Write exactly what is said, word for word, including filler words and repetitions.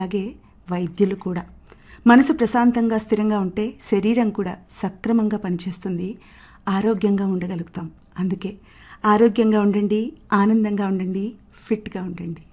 అలాగే వైద్యులు కూడా. మనసు ప్రశాంతంగా స్థిరంగా ఉంటే శరీరం కూడా సక్రమంగా పనిచేస్తుంది, ఆరోగ్యంగా ఉండగలుగుతాం. అందుకే ఆరోగ్యంగా ఉండండి, ఆనందంగా ఉండండి, ఫిట్గా ఉండండి.